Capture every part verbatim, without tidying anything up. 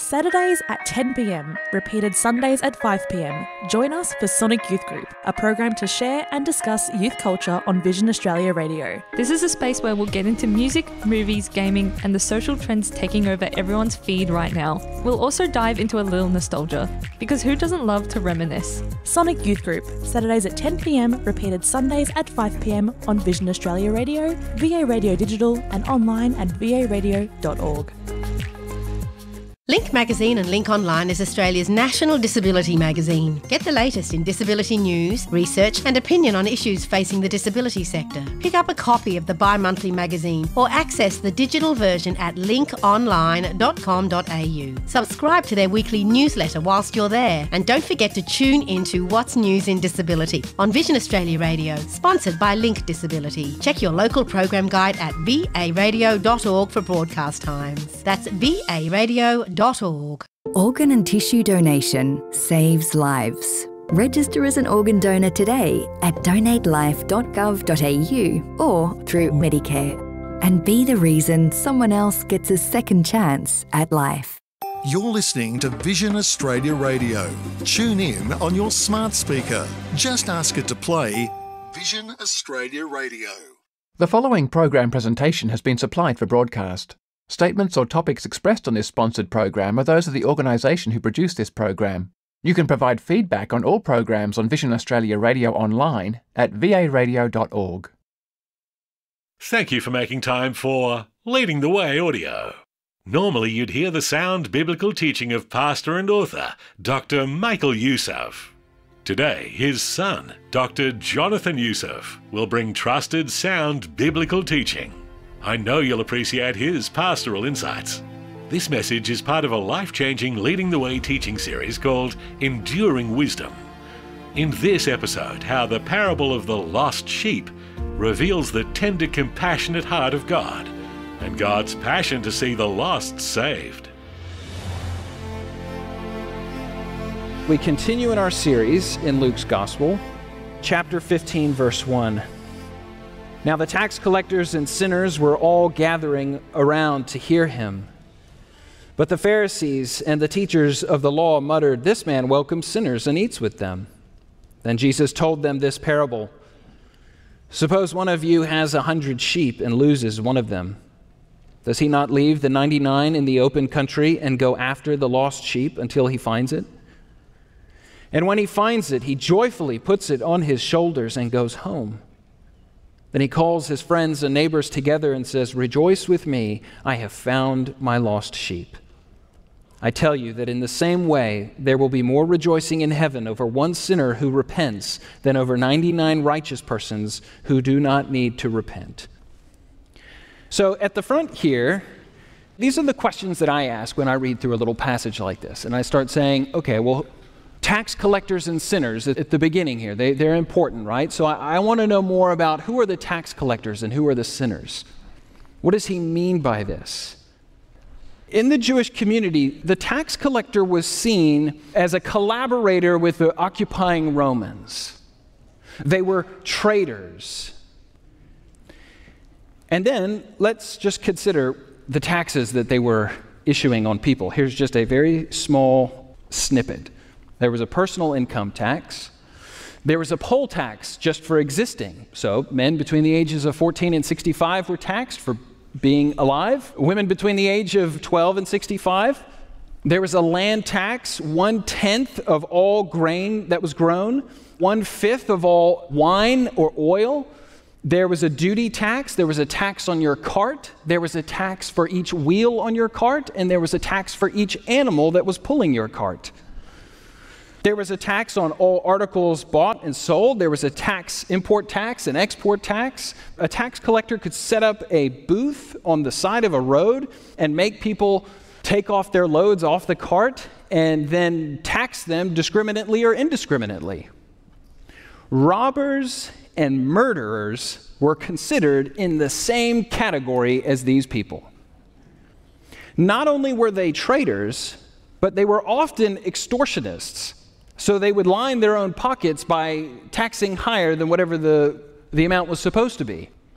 Saturdays at ten p m, repeated Sundays at five p m. Join us for Sonic Youth Group, a program to share and discuss youth culture on Vision Australia Radio. This is a space where we'll get into music, movies, gaming, and the social trends taking over everyone's feed right now. We'll also dive into a little nostalgia, because who doesn't love to reminisce? Sonic Youth Group, Saturdays at ten p m, repeated Sundays at five p m on Vision Australia Radio, V A Radio Digital, and online at v a radio dot org. Link Magazine and Link Online is Australia's national disability magazine. Get the latest in disability news, research and opinion on issues facing the disability sector. Pick up a copy of the bi-monthly magazine or access the digital version at link online dot com dot a u. Subscribe to their weekly newsletter whilst you're there, and don't forget to tune into What's News in Disability on Vision Australia Radio, sponsored by Link Disability. Check your local program guide at v a radio dot org for broadcast times. That's v a radio dot org. Organ and tissue donation saves lives. Register as an organ donor today at donate life dot gov dot a u or through Medicare, and be the reason someone else gets a second chance at life. You're listening to Vision Australia Radio. Tune in on your smart speaker. Just ask it to play Vision Australia Radio. The following program presentation has been supplied for broadcast. Statements or topics expressed on this sponsored program are those of the organisation who produced this program. You can provide feedback on all programs on Vision Australia Radio online at v a radio dot org. Thank you for making time for Leading the Way Audio. Normally you'd hear the sound biblical teaching of pastor and author Doctor Michael Youssef. Today, his son, Doctor Jonathan Youssef, will bring trusted, sound biblical teaching. I know you'll appreciate his pastoral insights. This message is part of a life-changing Leading the Way teaching series called Enduring Wisdom. In this episode, how the parable of the lost sheep reveals the tender, compassionate heart of God and God's passion to see the lost saved. We continue in our series in Luke's Gospel, chapter fifteen, verse one. Now the tax collectors and sinners were all gathering around to hear him. But the Pharisees and the teachers of the law muttered, "This man welcomes sinners and eats with them." Then Jesus told them this parable. "Suppose one of you has a hundred sheep and loses one of them. Does he not leave the ninety-nine in the open country and go after the lost sheep until he finds it? And when he finds it, he joyfully puts it on his shoulders and goes home. Then he calls his friends and neighbors together and says, 'Rejoice with me, I have found my lost sheep.' I tell you that in the same way, there will be more rejoicing in heaven over one sinner who repents than over ninety-nine righteous persons who do not need to repent." So at the front here, these are the questions that I ask when I read through a little passage like this. And I start saying, okay, well, tax collectors and sinners at the beginning here, they, they're important, right? So I, I want to know more about who are the tax collectors and who are the sinners. What does he mean by this? In the Jewish community, the tax collector was seen as a collaborator with the occupying Romans. They were traitors. And then let's just consider the taxes that they were issuing on people. Here's just a very small snippet. There was a personal income tax. There was a poll tax just for existing. So men between the ages of fourteen and sixty-five were taxed for being alive. Women between the age of twelve and sixty-five. There was a land tax, one-tenth of all grain that was grown, one-fifth of all wine or oil. There was a duty tax. There was a tax on your cart. There was a tax for each wheel on your cart, and there was a tax for each animal that was pulling your cart. There was a tax on all articles bought and sold. There was a tax, import tax and export tax. A tax collector could set up a booth on the side of a road and make people take off their loads off the cart and then tax them discriminately or indiscriminately. Robbers and murderers were considered in the same category as these people. Not only were they traitors, but they were often extortionists. So they would line their own pockets by taxing higher than whatever the, the amount was supposed to be.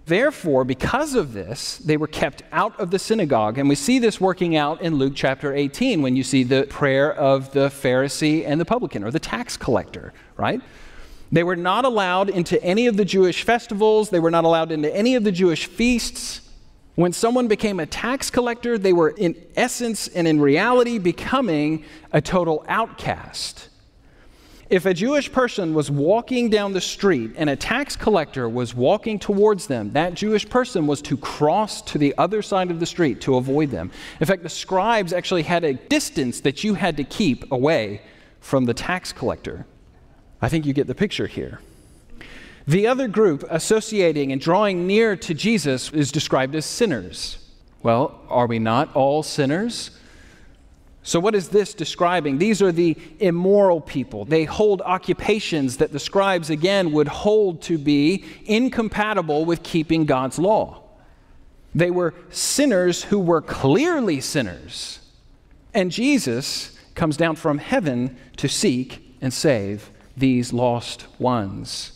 Therefore, because of this, they were kept out of the synagogue. And we see this working out in Luke chapter eighteen when you see the prayer of the Pharisee and the publican, or the tax collector, right? They were not allowed into any of the Jewish festivals. They were not allowed into any of the Jewish feasts. When someone became a tax collector, they were in essence and in reality becoming a total outcast. If a Jewish person was walking down the street and a tax collector was walking towards them, that Jewish person was to cross to the other side of the street to avoid them. In fact, the scribes actually had a distance that you had to keep away from the tax collector. I think you get the picture here. The other group associating and drawing near to Jesus is described as sinners. Well, are we not all sinners? So what is this describing? These are the immoral people. They hold occupations that the scribes, again, would hold to be incompatible with keeping God's law. They were sinners who were clearly sinners. And Jesus comes down from heaven to seek and save these lost ones.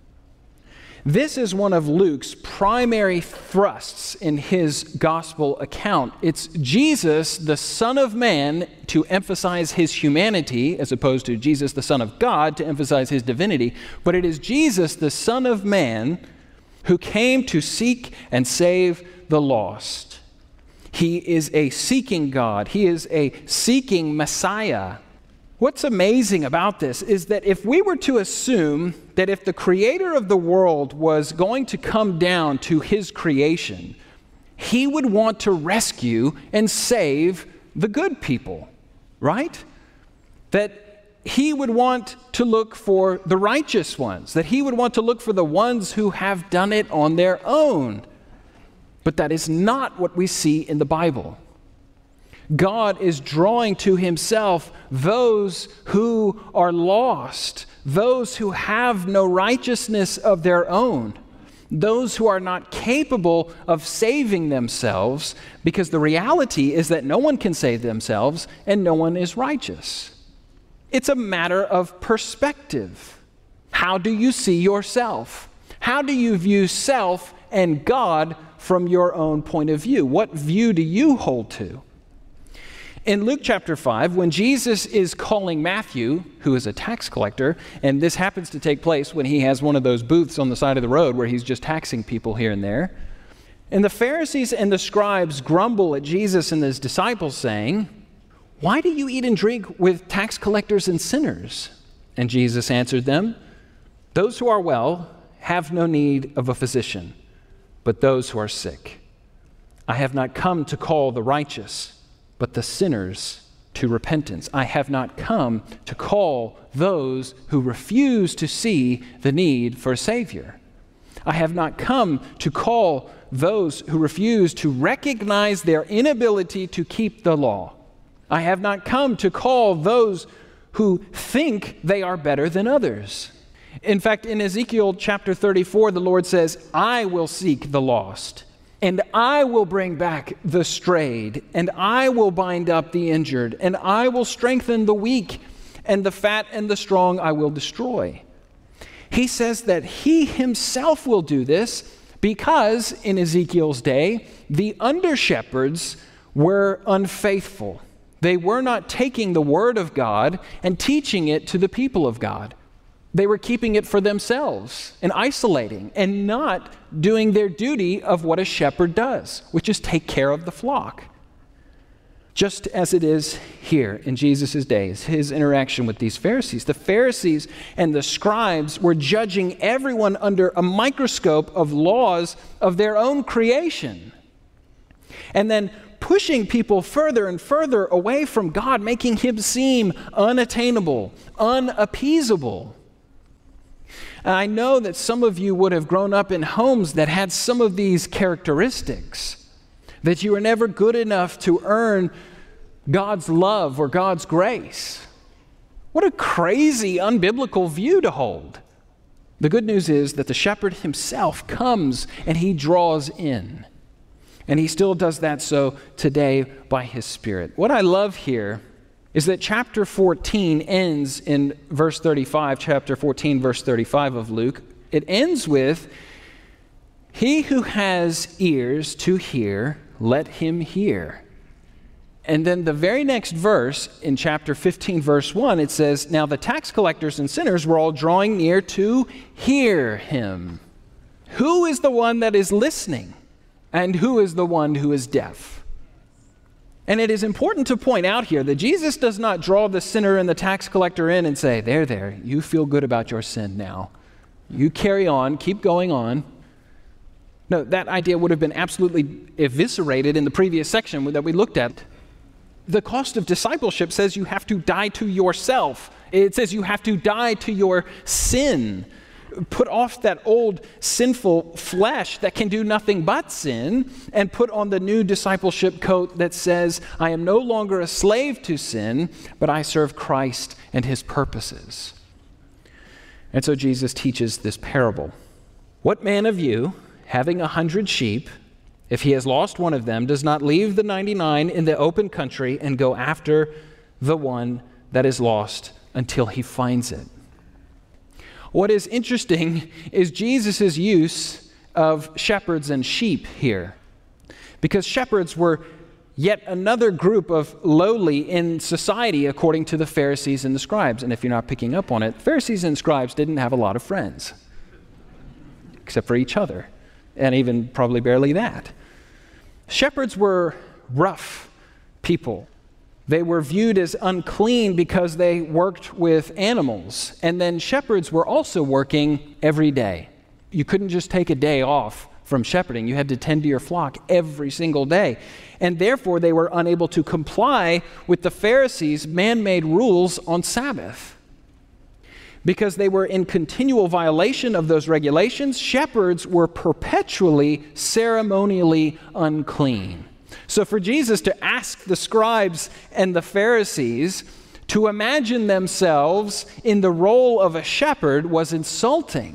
This is one of Luke's primary thrusts in his gospel account. It's Jesus, the Son of Man, to emphasize his humanity, as opposed to Jesus, the Son of God, to emphasize his divinity. But it is Jesus, the Son of Man, who came to seek and save the lost. He is a seeking God. He is a seeking Messiah. What's amazing about this is that if we were to assume that if the creator of the world was going to come down to his creation, he would want to rescue and save the good people, right? That he would want to look for the righteous ones, that he would want to look for the ones who have done it on their own. But that is not what we see in the Bible. God is drawing to himself those who are lost, those who have no righteousness of their own, those who are not capable of saving themselves, because the reality is that no one can save themselves and no one is righteous. It's a matter of perspective. How do you see yourself? How do you view self and God from your own point of view? What view do you hold to? In Luke chapter five, when Jesus is calling Matthew, who is a tax collector, and this happens to take place when he has one of those booths on the side of the road where he's just taxing people here and there, and the Pharisees and the scribes grumble at Jesus and his disciples, saying, "Why do you eat and drink with tax collectors and sinners?" And Jesus answered them, "Those who are well have no need of a physician, but those who are sick. I have not come to call the righteous, but the sinners to repentance. I have not come to call those who refuse to see the need for a Savior. I have not come to call those who refuse to recognize their inability to keep the law. I have not come to call those who think they are better than others." In fact, in Ezekiel chapter thirty-four, the Lord says, "I will seek the lost, and I will bring back the strayed, and I will bind up the injured, and I will strengthen the weak, and the fat and the strong I will destroy." He says that he himself will do this because in Ezekiel's day, the under-shepherds were unfaithful. They were not taking the word of God and teaching it to the people of God. They were keeping it for themselves and isolating and not doing their duty of what a shepherd does, which is take care of the flock. Just as it is here in Jesus' days, his interaction with these Pharisees. The Pharisees and the scribes were judging everyone under a microscope of laws of their own creation, and then pushing people further and further away from God, making him seem unattainable, unappeasable. And I know that some of you would have grown up in homes that had some of these characteristics, that you were never good enough to earn God's love or God's grace. What a crazy, unbiblical view to hold. The good news is that the shepherd himself comes and he draws in. And he still does that so today by his Spirit. What I love here is that chapter fourteen ends in verse thirty-five, chapter fourteen, verse thirty-five of Luke. It ends with He who has ears to hear, let him hear. And then the very next verse, in chapter fifteen, verse one, it says, now the tax collectors and sinners were all drawing near to hear him. Who is the one that is listening? And who is the one who is deaf? And it is important to point out here that Jesus does not draw the sinner and the tax collector in and say, there, there, you feel good about your sin now. You carry on, keep going on. No, that idea would have been absolutely eviscerated in the previous section that we looked at. The cost of discipleship says you have to die to yourself. It says you have to die to your sin. Put off that old sinful flesh that can do nothing but sin, and put on the new discipleship coat that says, I am no longer a slave to sin, but I serve Christ and his purposes. And so Jesus teaches this parable. What man of you, having a hundred sheep, if he has lost one of them, does not leave the ninety-nine in the open country and go after the one that is lost until he finds it? What is interesting is Jesus' use of shepherds and sheep here, because shepherds were yet another group of lowly in society according to the Pharisees and the scribes. And if you're not picking up on it, Pharisees and scribes didn't have a lot of friends, except for each other, and even probably barely that. Shepherds were rough people. They were viewed as unclean because they worked with animals. And then shepherds were also working every day. You couldn't just take a day off from shepherding. You had to tend to your flock every single day. And therefore, they were unable to comply with the Pharisees' man-made rules on Sabbath. Because they were in continual violation of those regulations, shepherds were perpetually ceremonially unclean. So for Jesus to ask the scribes and the Pharisees to imagine themselves in the role of a shepherd was insulting.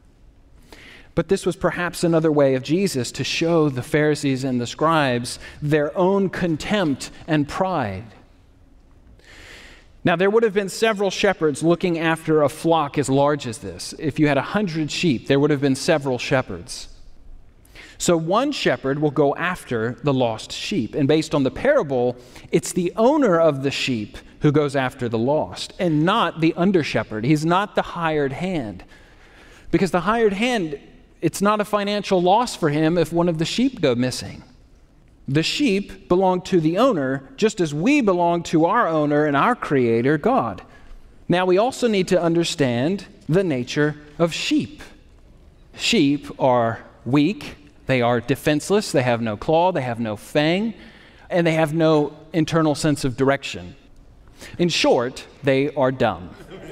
But this was perhaps another way of Jesus to show the Pharisees and the scribes their own contempt and pride. Now, there would have been several shepherds looking after a flock as large as this. If you had a hundred sheep, there would have been several shepherds. So one shepherd will go after the lost sheep. And based on the parable, it's the owner of the sheep who goes after the lost, and not the under-shepherd. He's not the hired hand. Because the hired hand, it's not a financial loss for him if one of the sheep go missing. The sheep belong to the owner, just as we belong to our owner and our creator, God. Now, we also need to understand the nature of sheep. Sheep are weak. They are defenseless, they have no claw, they have no fang, and they have no internal sense of direction. In short, they are dumb.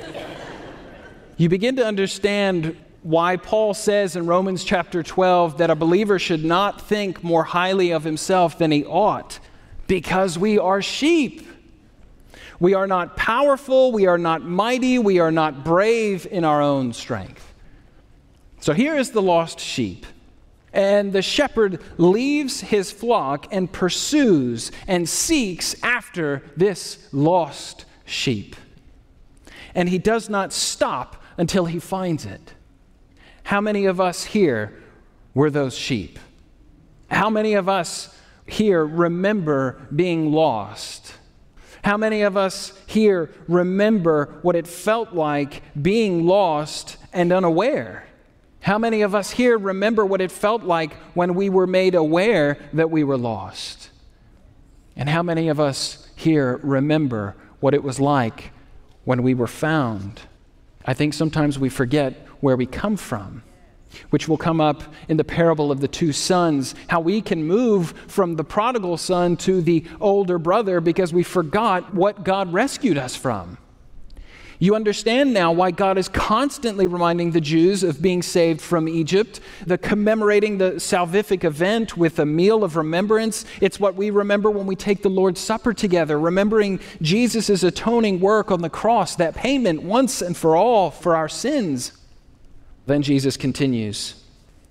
You begin to understand why Paul says in Romans chapter twelve that a believer should not think more highly of himself than he ought, because we are sheep. We are not powerful, we are not mighty, we are not brave in our own strength. So here is the lost sheep. And the shepherd leaves his flock and pursues and seeks after this lost sheep. And he does not stop until he finds it. How many of us here were those sheep? How many of us here remember being lost? How many of us here remember what it felt like being lost and unaware? How many of us here remember what it felt like when we were made aware that we were lost? And how many of us here remember what it was like when we were found? I think sometimes we forget where we come from, which will come up in the parable of the two sons, how we can move from the prodigal son to the older brother because we forgot what God rescued us from. You understand now why God is constantly reminding the Jews of being saved from Egypt, the commemorating the salvific event with a meal of remembrance. It's what we remember when we take the Lord's Supper together, remembering Jesus' atoning work on the cross, that payment once and for all for our sins. Then Jesus continues,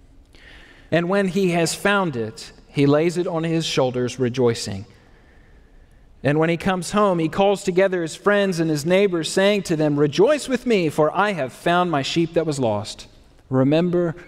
and when he has found it, he lays it on his shoulders, rejoicing. And when he comes home, he calls together his friends and his neighbors, saying to them, "Rejoice with me, for I have found my sheep that was lost." Remember